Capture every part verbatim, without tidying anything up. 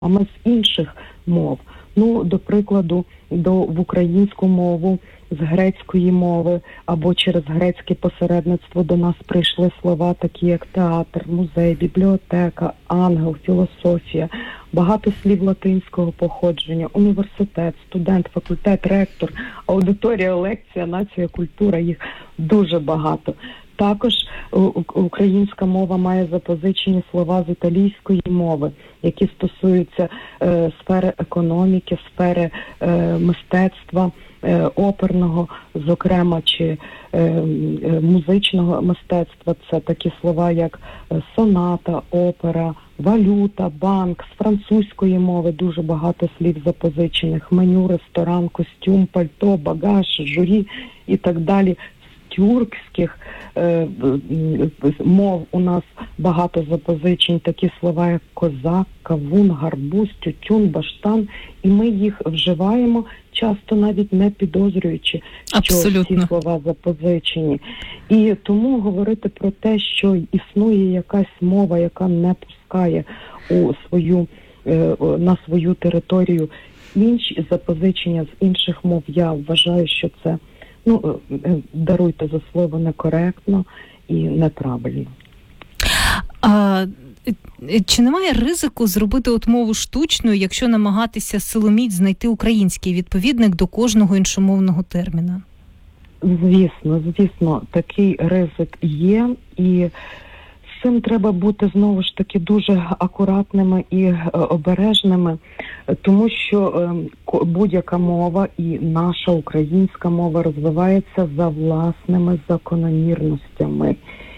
з інших мов. Ну, до прикладу, до, в українську мову з грецької мови або через грецьке посередництво до нас прийшли слова такі, як театр, музей, бібліотека, ангел, філософія, багато слів латинського походження, університет, студент, факультет, ректор, аудиторія, лекція, нація, культура, їх дуже багато. Також українська мова має запозичені слова з італійської мови, які стосуються е, сфери економіки, сфери е, мистецтва, е, оперного, зокрема, чи е, е, музичного мистецтва. Це такі слова, як соната, опера, валюта, банк. З французької мови дуже багато слів запозичених: меню, ресторан, костюм, пальто, багаж, журі і так далі. Тюркських е, мов у нас багато запозичень, такі слова, як козак, кавун, гарбуз, тютюн, баштан, і ми їх вживаємо, часто навіть не підозрюючи, що Абсолютно. ці слова запозичені. І тому говорити про те, що існує якась мова, яка не пускає у свою, е, на свою територію інші запозичення з інших мов, я вважаю, що це, ну, даруйте за слово, некоректно і неправильно. А чи немає ризику зробити от мову штучною, якщо намагатися силоміць знайти український відповідник до кожного іншомовного терміна? Звісно, звісно, такий ризик є, і з цим треба бути, знову ж таки, дуже акуратними і обережними, тому що будь-яка мова, і наша українська мова, розвивається за власними закономірностями.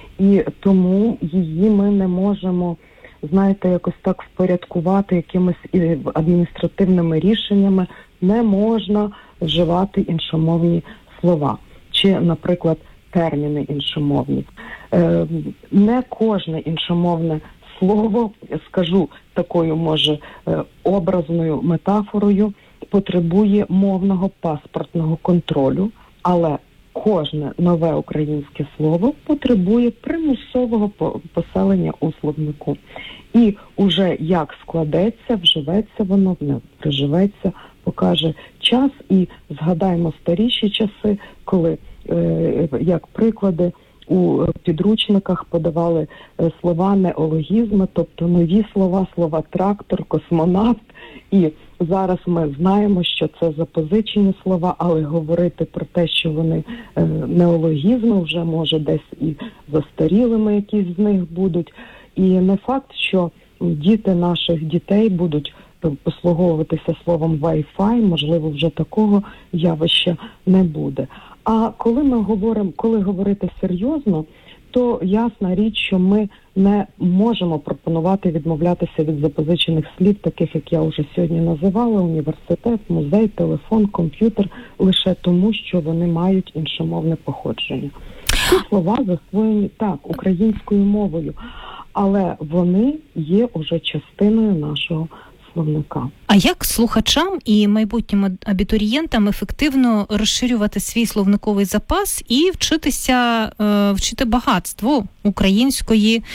І тому її ми не можемо, знаєте, якось так впорядкувати якимись адміністративними рішеннями. Не можна вживати іншомовні слова чи, наприклад, терміни іншомовні. Е, не кожне іншомовне слово, скажу такою, може, е, образною метафорою, потребує мовного паспортного контролю, але кожне нове українське слово потребує примусового поселення у словнику. І уже як складеться, вживеться воно, не приживеться, покаже час. І згадаємо старіші часи, коли, е, як приклади, у підручниках подавали слова неологізми, тобто нові слова, слова трактор, космонавт. І зараз ми знаємо, що це запозичені слова, але говорити про те, що вони е, неологізми, вже може десь і застарілими якісь з них будуть. І не факт, що діти наших дітей будуть послуговуватися словом Wi-Fi, можливо, вже такого явища не буде. А коли ми говоримо, коли говорити серйозно, то ясна річ, що ми не можемо пропонувати відмовлятися від запозичених слів, таких, як я вже сьогодні називала: університет, музей, телефон, комп'ютер, лише тому, що вони мають іншомовне походження. Ці слова засвоєні, так, українською мовою, але вони є уже частиною нашого словника. А як слухачам і майбутнім абітурієнтам ефективно розширювати свій словниковий запас і вчитися, е, вчити багатству української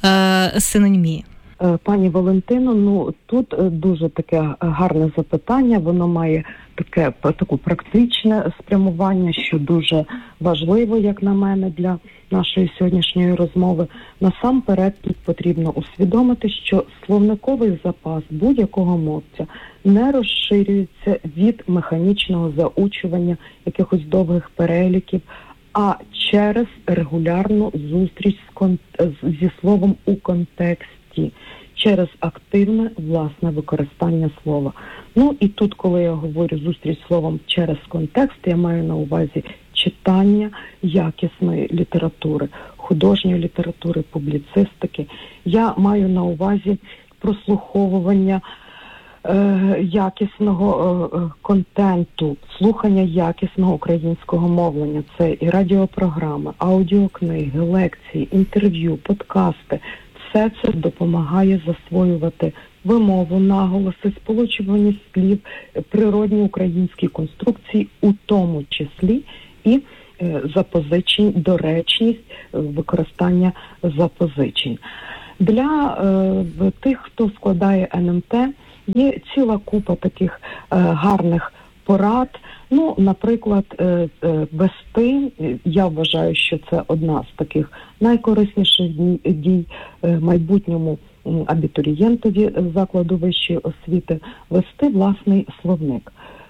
е, синонімії? Пані Валентино, ну тут дуже таке гарне запитання, воно має таке, таку практичне спрямування, що дуже важливо, як на мене, для нашої сьогоднішньої розмови. Насамперед тут потрібно усвідомити, що словниковий запас будь-якого мовця не розширюється від механічного заучування якихось довгих переліків, а через регулярну зустріч з кон... зі словом у контексті, через активне власне використання слова. Ну і тут, коли я говорю зустріч з словом через контекст, я маю на увазі читання якісної літератури, художньої літератури, публіцистики. Я маю на увазі прослуховування е, якісного е, контенту, слухання якісного українського мовлення. Це і радіопрограми, аудіокниги, лекції, інтерв'ю, подкасти. Все це допомагає засвоювати вимову, наголоси, сполучуваність слів, природні українські конструкції, у тому числі і е, запозичень, доречність використання запозичень. Для е, тих, хто складає ен ем те, Є ціла купа таких е, гарних порад. Ну, наприклад, е, е, вести, я вважаю, що це одна з таких найкорисніших дій, дій е, майбутньому абітурієнтові закладу вищої освіти, вести власний словник.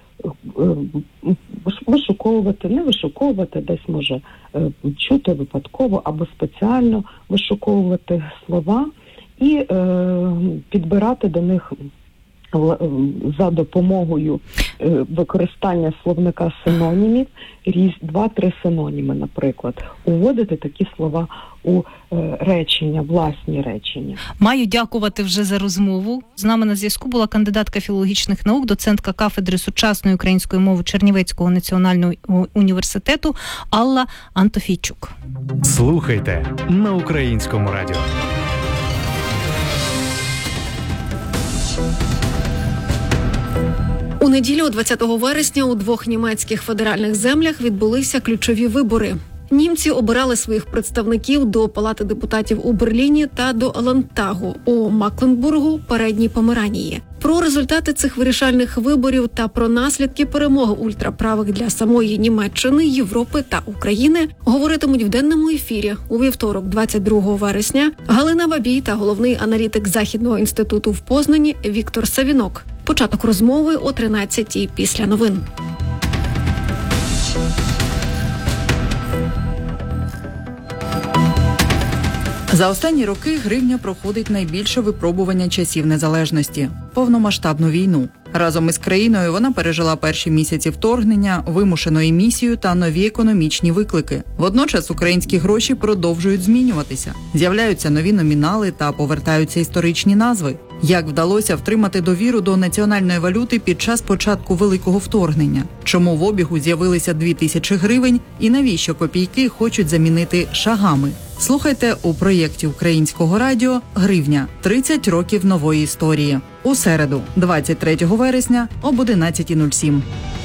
Вишуковувати, не вишуковувати, десь може чути випадково або спеціально вишуковувати слова і е, підбирати до них за допомогою використання словника синонімів, різ, два-три синоніми, наприклад, уводити такі слова у е, речення, власні речення. Маю дякувати вже за розмову. З нами на зв'язку була кандидатка філологічних наук, доцентка кафедри сучасної української мови Чернівецького національного університету Алла Антофійчук. Слухайте на Українському радіо. У неділю, двадцятого вересня, у двох німецьких федеральних землях відбулися ключові вибори. Німці обирали своїх представників до Палати депутатів у Берліні та до Ландтагу у Макленбургу, Передній Померанії. Про результати цих вирішальних виборів та про наслідки перемоги ультраправих для самої Німеччини, Європи та України говоритимуть в денному ефірі у вівторок, двадцять другого вересня, Галина Бабій та головний аналітик Західного інституту в Познані Віктор Савінок. Початок розмови о тринадцятій після новин. За останні роки гривня проходить найбільше випробування часів незалежності – повномасштабну війну. Разом із країною вона пережила перші місяці вторгнення, вимушену емісію та нові економічні виклики. Водночас українські гроші продовжують змінюватися. З'являються нові номінали та повертаються історичні назви. Як вдалося втримати довіру до національної валюти під час початку великого вторгнення? Чому в обігу з'явилися дві тисячі гривень і навіщо копійки хочуть замінити шагами? Слухайте у проєкті Українського радіо «Гривня. тридцять років нової історії» у середу, двадцять третього вересня об одинадцятій нуль сім.